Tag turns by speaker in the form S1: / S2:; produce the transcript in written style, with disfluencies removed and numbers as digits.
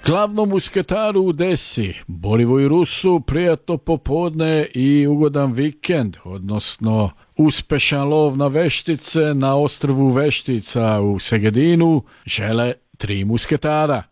S1: Glavnom musketaru u Desi, Borivoju Rusu, prijatno popodne i ugodan vikend, odnosno uspešan lov na veštice na ostrvu Veštica u Segedinu žele tri musketara.